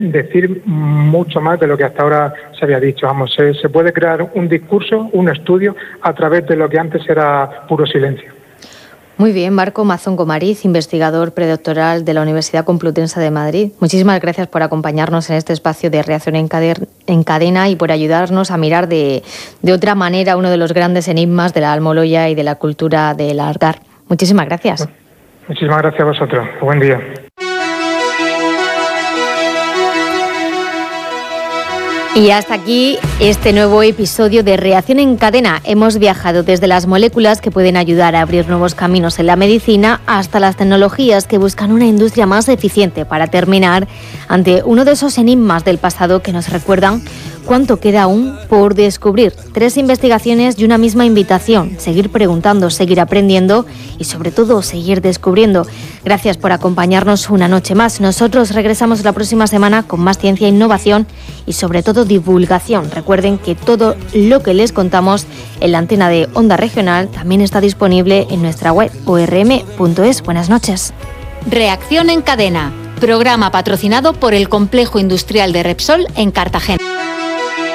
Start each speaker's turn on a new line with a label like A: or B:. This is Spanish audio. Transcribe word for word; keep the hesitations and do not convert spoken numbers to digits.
A: decir mucho más de lo que hasta ahora se había dicho. Vamos, se, se puede crear un discurso, un estudio, a través de lo que antes era puro silencio.
B: Muy bien, Marco Mazón Gomariz, investigador predoctoral de la Universidad Complutense de Madrid. Muchísimas gracias por acompañarnos en este espacio de Reacción en Cadena y por ayudarnos a mirar de, de otra manera uno de los grandes enigmas de la Almoloya y de la cultura del Algar. Muchísimas gracias.
A: Muchísimas gracias a vosotros. Buen día.
B: Y hasta aquí este nuevo episodio de Reacción en Cadena. Hemos viajado desde las moléculas que pueden ayudar a abrir nuevos caminos en la medicina hasta las tecnologías que buscan una industria más eficiente para terminar ante uno de esos enigmas del pasado que nos recuerdan cuánto queda aún por descubrir. Tres investigaciones y una misma invitación: seguir preguntando, seguir aprendiendo y sobre todo seguir descubriendo. Gracias por acompañarnos una noche más. Nosotros regresamos la próxima semana con más ciencia, innovación y sobre todo divulgación. Recuerden que todo lo que les contamos en la antena de Onda Regional también está disponible en nuestra web o r m punto es. Buenas noches.
C: Reacción en Cadena, programa patrocinado por el Complejo Industrial de Repsol en Cartagena.